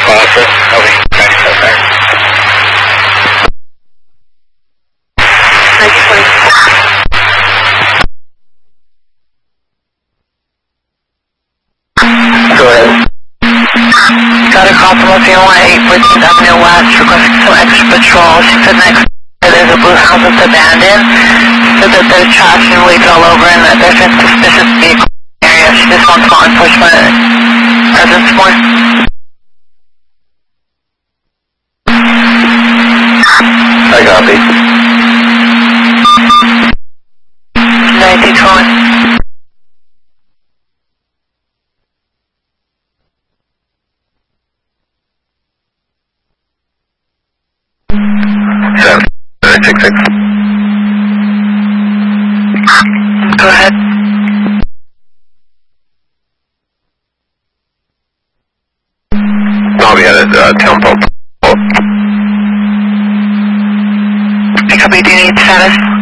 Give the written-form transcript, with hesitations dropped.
Foster, over traffic so far. 920. Go ahead. Got a call from a female at 814th Avenue West requesting some extra patrol. She said next there's a blue house that's abandoned. She said that there's trash and weeds all over and that there's a suspicious vehicle area. She just wants law enforcement presence more. I copy. 1920. Go ahead. I'll be at Town Pump. I copy. Do you need status?